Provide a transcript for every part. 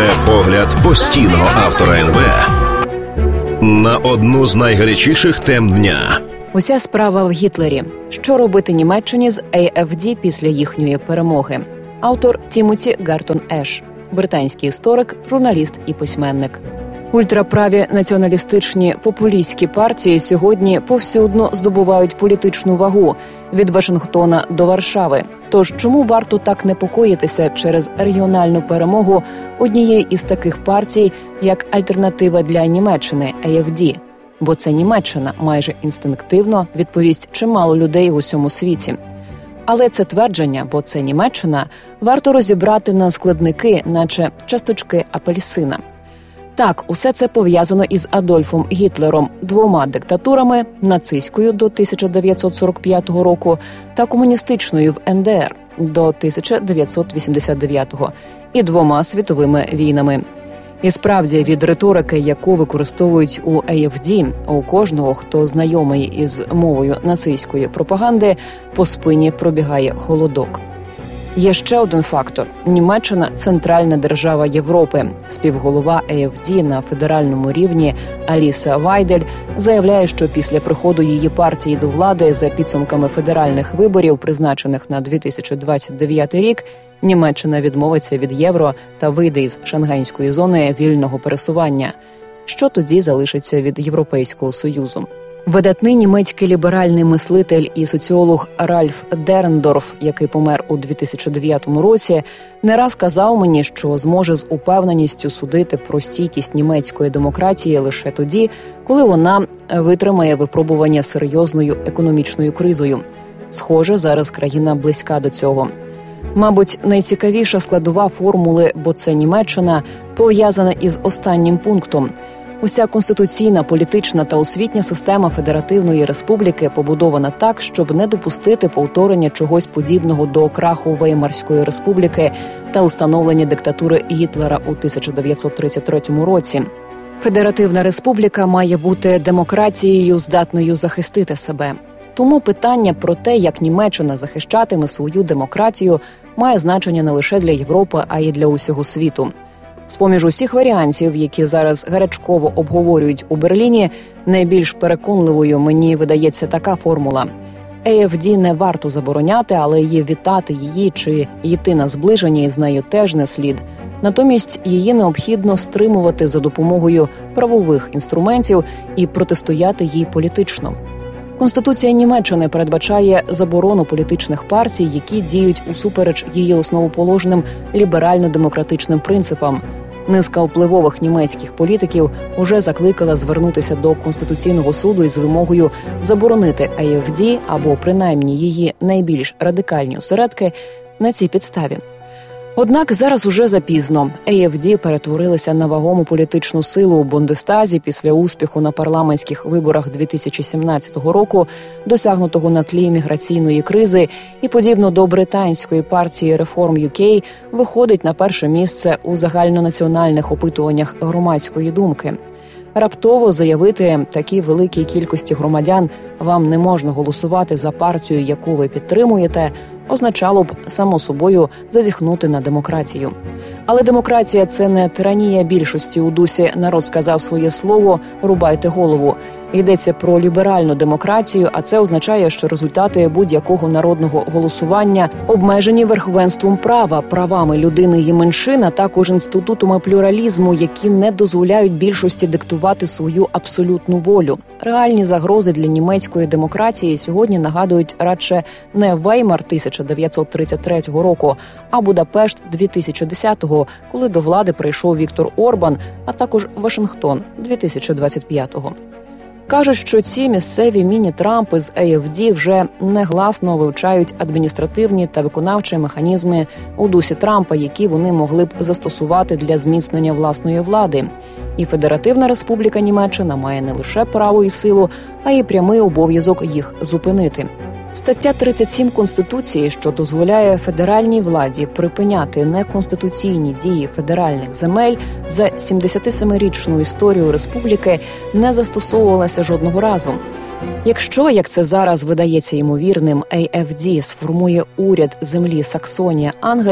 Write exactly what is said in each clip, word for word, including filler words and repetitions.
Це погляд постійного автора ен ве на одну з найгарячіших тем дня. Уся справа в Гітлері. Що робити Німеччині з ей еф ді після їхньої перемоги? Автор Тімоті Гартон Еш, британський історик, журналіст і письменник. Ультраправі націоналістичні популістські партії сьогодні повсюдно здобувають політичну вагу від Вашингтона до Варшави. Тож чому варто так непокоїтися через регіональну перемогу однієї із таких партій, як Альтернатива для Німеччини – ей еф ді? Бо це Німеччина, майже інстинктивно відповість чимало людей в усьому світі. Але це твердження, бо це Німеччина, варто розібрати на складники, наче часточки апельсина. Так, усе це пов'язано із Адольфом Гітлером, двома диктатурами – нацистською до тисяча дев'ятсот сорок п'ятого року та комуністичною в ен де ер до тисяча дев'ятсот вісімдесят дев'ятого і двома світовими війнами. І справді, від риторики, яку використовують у ей еф ді, у кожного, хто знайомий із мовою нацистської пропаганди, по спині пробігає холодок. Є ще один фактор. Німеччина – центральна держава Європи. Співголова ей еф ді на федеральному рівні Аліса Вайдель заявляє, що після приходу її партії до влади за підсумками федеральних виборів, призначених на дві тисячі двадцять дев'ятий рік, Німеччина відмовиться від євро та вийде із шангайської зони вільного пересування. Що тоді залишиться від Європейського Союзу? Видатний німецький ліберальний мислитель і соціолог Ральф Дерендорф, який помер у дві тисячі дев'ятому році, не раз казав мені, що зможе з упевненістю судити про стійкість німецької демократії лише тоді, коли вона витримає випробування серйозною економічною кризою. Схоже, зараз країна близька до цього. Мабуть, найцікавіша складова формули «бо це Німеччина» пов'язана із останнім пунктом. Уся конституційна, політична та освітня система Федеративної Республіки побудована так, щоб не допустити повторення чогось подібного до краху Веймарської Республіки та установлення диктатури Гітлера у тисяча дев'ятсот тридцять третьому році. Федеративна Республіка має бути демократією, здатною захистити себе. Тому питання про те, як Німеччина захищатиме свою демократію, має значення не лише для Європи, а й для усього світу. З-поміж усіх варіантів, які зараз гарячково обговорюють у Берліні, найбільш переконливою мені видається така формула. ей еф ді не варто забороняти, але її вітати її чи йти на зближення із нею теж не слід. Натомість її необхідно стримувати за допомогою правових інструментів і протистояти їй політично. Конституція Німеччини передбачає заборону політичних партій, які діють усупереч її основоположним ліберально-демократичним принципам. Низка впливових німецьких політиків уже закликала звернутися до Конституційного суду із вимогою заборонити ей еф ді або принаймні її найбільш радикальні осередки на цій підставі. Однак зараз уже запізно. ей еф ді перетворилися на вагому політичну силу у Бундестазі після успіху на парламентських виборах дві тисячі сімнадцятого року, досягнутого на тлі міграційної кризи, і, подібно до британської партії Reform ю кей, виходить на перше місце у загальнонаціональних опитуваннях громадської думки. Раптово заявити такій великій кількості громадян «вам не можна голосувати за партію, яку ви підтримуєте», означало б, само собою, зазіхнути на демократію. Але демократія – це не тиранія більшості у дусі «народ сказав своє слово, рубайте голову». Йдеться про ліберальну демократію, а це означає, що результати будь-якого народного голосування обмежені верховенством права, правами людини і меншин, а також інститутами плюралізму, які не дозволяють більшості диктувати свою абсолютну волю. Реальні загрози для німецької демократії сьогодні нагадують радше не Веймар тисяча дев'ятсот тридцять третього року, а Будапешт дві тисячі десятого, коли до влади прийшов Віктор Орбан, а також Вашингтон дві тисячі двадцять п'ятого. Кажуть, що ці місцеві міні-Трампи з ей еф ді вже негласно вивчають адміністративні та виконавчі механізми у дусі Трампа, які вони могли б застосувати для зміцнення власної влади. І Федеративна Республіка Німеччина має не лише право і силу, а й прямий обов'язок їх зупинити. Стаття тридцять сім Конституції, що дозволяє федеральній владі припиняти неконституційні дії федеральних земель, за сімдесятисемирічну історію республіки не застосовувалася жодного разу. Якщо, як це зараз видається ймовірним, ей еф ді сформує уряд землі Саксонія-Ангельт,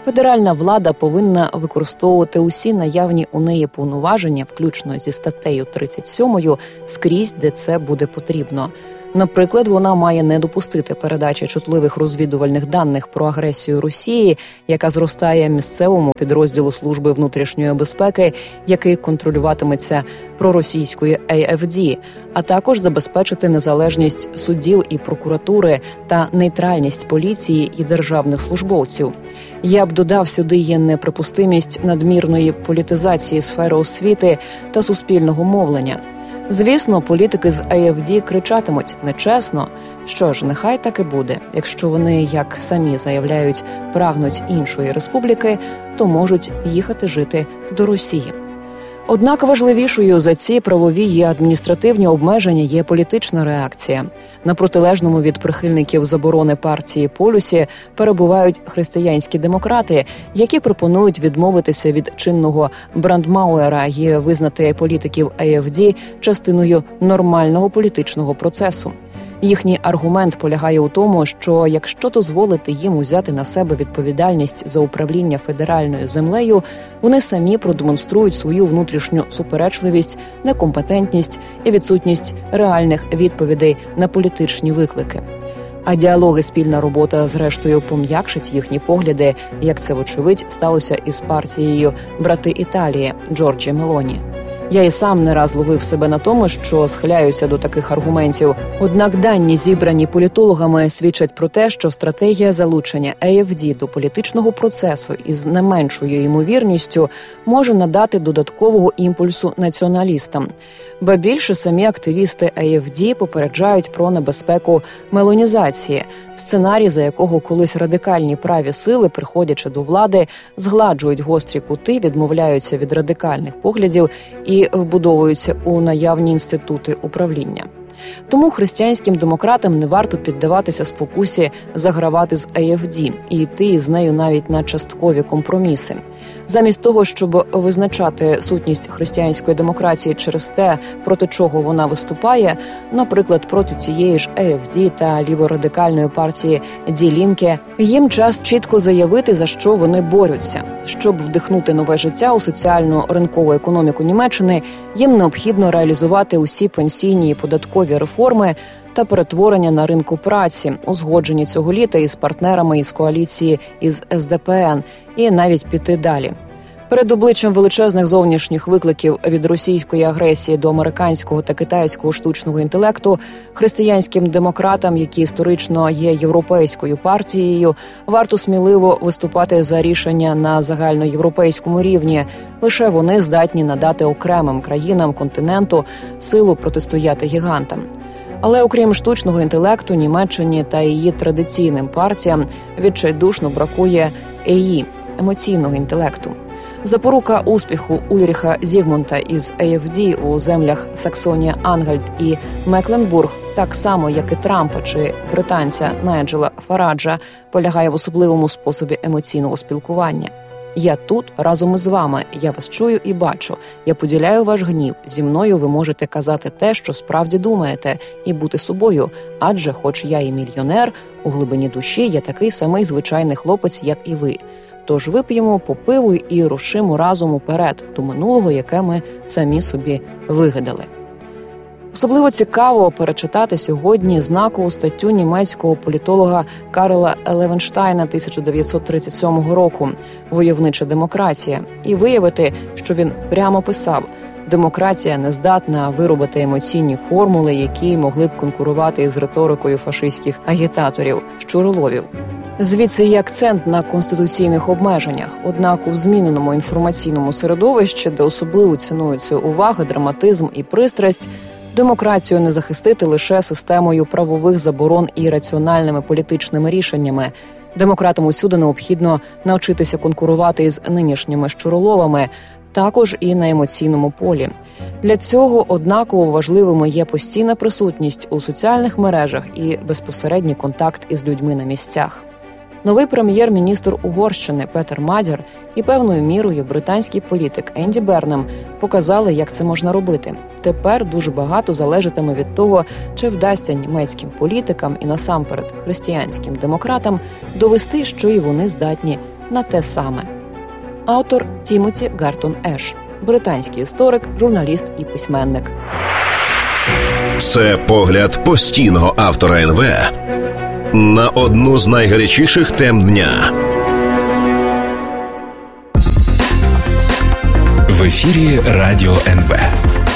Федеральна влада повинна використовувати усі наявні у неї повноваження, включно зі статтею тридцять сьомою, скрізь, де це буде потрібно. Наприклад, вона має не допустити передачі чутливих розвідувальних даних про агресію Росії, яка зростає місцевому підрозділу Служби внутрішньої безпеки, який контролюватиметься проросійською ей еф ді, а також забезпечити незалежність судів і прокуратури та нейтральність поліції і державних службовців. Я б додав сюди є неприпустимість надмірної політизації сфери освіти та суспільного мовлення. Звісно, політики з ей еф ді кричатимуть «нечесно». Що ж, нехай так і буде. Якщо вони, як самі заявляють, прагнуть іншої республіки, то можуть їхати жити до Росії. Однак важливішою за ці правові і адміністративні обмеження є політична реакція. На протилежному від прихильників заборони партії полюсі перебувають християнські демократи, які пропонують відмовитися від чинного брандмауера і визнати політиків ей еф ді частиною нормального політичного процесу. Їхній аргумент полягає у тому, що якщо дозволити їм узяти на себе відповідальність за управління федеральною землею, вони самі продемонструють свою внутрішню суперечливість, некомпетентність і відсутність реальних відповідей на політичні виклики. А діалоги, спільна робота, зрештою, пом'якшить їхні погляди, як це, вочевидь, сталося із партією «Брати Італії» Джорджі Мелоні. Я і сам не раз ловив себе на тому, що схиляюся до таких аргументів. Однак дані, зібрані політологами, свідчать про те, що стратегія залучення ей еф ді до політичного процесу із не меншою ймовірністю може надати додаткового імпульсу націоналістам. Ба більше, самі активісти ей еф ді попереджають про небезпеку мелонізації, сценарій, за якого колись радикальні праві сили, приходячи до влади, згладжують гострі кути, відмовляються від радикальних поглядів і вбудовуються у наявні інститути управління. Тому християнським демократам не варто піддаватися спокусі загравати з ей еф ді і йти із нею навіть на часткові компроміси. Замість того, щоб визначати сутність християнської демократії через те, проти чого вона виступає, наприклад, проти цієї ж ей еф ді та ліворадикальної партії Ді Лінке, їм час чітко заявити, за що вони борються. Щоб вдихнути нове життя у соціальну ринкову економіку Німеччини, їм необхідно реалізувати усі пенсійні і податкові реформи та перетворення на ринку праці, узгоджені цього літа із партнерами із коаліції із ес де пе ен, і навіть піти далі. Перед обличчям величезних зовнішніх викликів від російської агресії до американського та китайського штучного інтелекту, християнським демократам, які історично є європейською партією, варто сміливо виступати за рішення на загальноєвропейському рівні. Лише вони здатні надати окремим країнам континенту силу протистояти гігантам. Але окрім штучного інтелекту, Німеччині та її традиційним партіям відчайдушно бракує ей і – емоційного інтелекту. Запорука успіху Ульріха Зігмунта із ей еф ді у землях Саксонія-Ангальт і Мекленбург, так само, як і Трампа чи британця Найджела Фараджа, полягає в особливому способі емоційного спілкування. Я тут разом із вами, я вас чую і бачу, я поділяю ваш гнів, зі мною ви можете казати те, що справді думаєте, і бути собою, адже хоч я і мільйонер, у глибині душі я такий самий звичайний хлопець, як і ви. Тож вип'ємо по пиву і рушимо разом уперед до минулого, яке ми самі собі вигадали. Особливо цікаво перечитати сьогодні знакову статтю німецького політолога Карла Левенштайна тисяча дев'ятсот тридцять сьомого року «Войовнича демократія» і виявити, що він прямо писав: демократія не здатна виробити емоційні формули, які могли б конкурувати із риторикою фашистських агітаторів, щуроловів. Звідси є акцент на конституційних обмеженнях. Однак у зміненому інформаційному середовищі, де особливо цінуються увага, драматизм і пристрасть, демократію не захистити лише системою правових заборон і раціональними політичними рішеннями. Демократам усюди необхідно навчитися конкурувати із нинішніми щуроловами, також і на емоційному полі. Для цього однаково важливими є постійна присутність у соціальних мережах і безпосередній контакт із людьми на місцях. Новий прем'єр-міністр Угорщини Петер Мадяр і певною мірою британський політик Енді Бернем показали, як це можна робити. Тепер дуже багато залежатиме від того, чи вдасться німецьким політикам і насамперед християнським демократам довести, що і вони здатні на те саме. Автор Тімоті Гартон Еш, британський історик, журналіст і письменник. Це погляд постійного автора ен ве на одну з найгарячіших тем дня. В ефірі Радіо ен ве.